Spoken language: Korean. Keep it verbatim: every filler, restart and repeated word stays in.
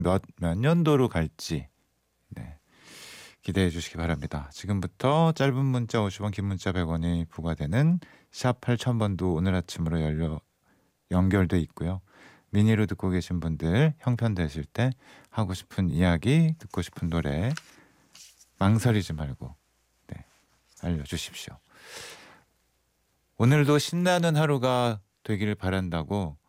몇, 몇 년도로 갈지 네, 기대해 주시기 바랍니다. 지금부터 짧은 문자 오십 원, 긴 문자 백 원이 부과되는 샵 팔천 번도 오늘 아침으로 열려 연결돼 있고요. 미니로 듣고 계신 분들 형편되실 때 하고 싶은 이야기, 듣고 싶은 노래 망설이지 말고 네, 알려주십시오. 오늘도 신나는 하루가 되기를 바란다고